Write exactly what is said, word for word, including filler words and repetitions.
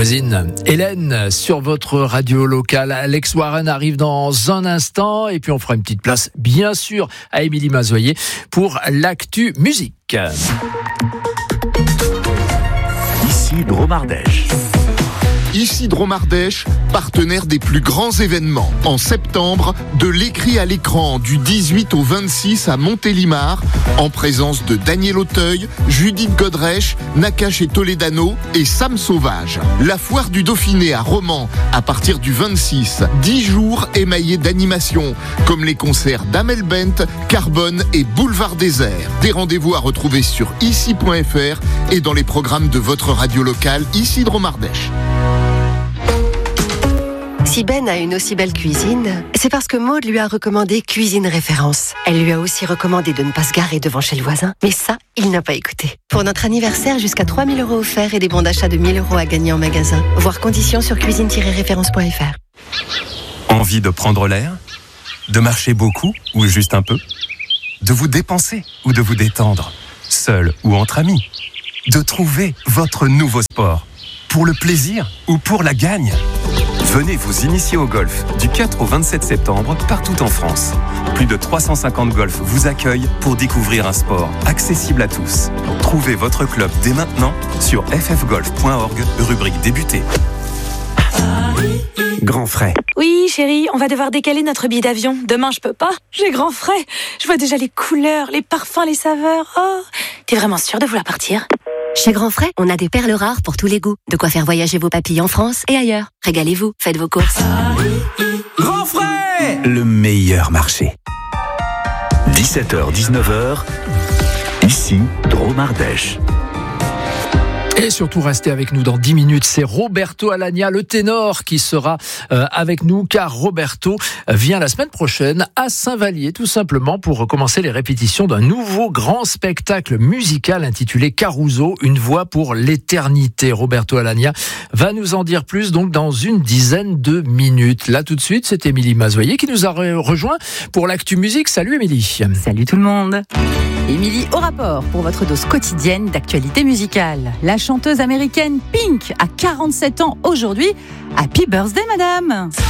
voisine Hélène sur votre radio locale. Alex Warren arrive dans un instant et puis on fera une petite place bien sûr à Émilie Mazoyer pour l'actu musique. Ici Dromardèche. Ici Dromardèche, partenaire des plus grands événements. En septembre, de l'écrit à l'écran du dix-huit au vingt-six à Montélimar, en présence de Daniel Auteuil, Judith Godrèche, Nakache et Toledano et Sam Sauvage. La foire du Dauphiné à Romans, à partir du vingt-six, dix jours émaillés d'animations, comme les concerts d'Amel Bent, Carbone et Boulevard Désert. Des rendez-vous à retrouver sur ici point f r et dans les programmes de votre radio locale, Ici Dromardèche. Si Ben a une aussi belle cuisine, c'est parce que Maud lui a recommandé Cuisine Référence. Elle lui a aussi recommandé de ne pas se garer devant chez le voisin. Mais ça, il n'a pas écouté. Pour notre anniversaire, jusqu'à trois mille euros offerts et des bons d'achat de mille euros à gagner en magasin. Voir conditions sur cuisine tiret référence point f r. Envie de prendre l'air ? De marcher beaucoup ou juste un peu ? De vous dépenser ou de vous détendre ? Seul ou entre amis ? De trouver votre nouveau sport ? Pour le plaisir ou pour la gagne ? Venez vous initier au golf du quatre au vingt-sept septembre partout en France. Plus de trois cent cinquante golfs vous accueillent pour découvrir un sport accessible à tous. Trouvez votre club dès maintenant sur f f golf point org, rubrique débuter. Grand frais. Oui, chérie, on va devoir décaler notre billet d'avion. Demain, je peux pas. J'ai grand frais. Je vois déjà les couleurs, les parfums, les saveurs. Oh, t'es vraiment sûre de vouloir partir ? Chez Grand Frais, on a des perles rares pour tous les goûts. De quoi faire voyager vos papilles en France et ailleurs. Régalez-vous, faites vos courses. Grand frais, le meilleur marché. dix-sept heures dix-neuf heures, ici Dromardèche. Et surtout, restez avec nous dans dix minutes. C'est Roberto Alagna, le ténor, qui sera euh, avec nous, car Roberto vient la semaine prochaine à Saint-Vallier, tout simplement, pour recommencer les répétitions d'un nouveau grand spectacle musical intitulé Caruso, une voix pour l'éternité. Roberto Alagna va nous en dire plus, donc, dans une dizaine de minutes. Là, tout de suite, c'est Émilie Mazoyer qui nous a re- rejoint pour l'actu musique. Salut Émilie. Salut tout le monde. Émilie au rapport pour votre dose quotidienne d'actualité musicale. La chanteuse américaine Pink a quarante-sept ans aujourd'hui. Happy birthday, madame!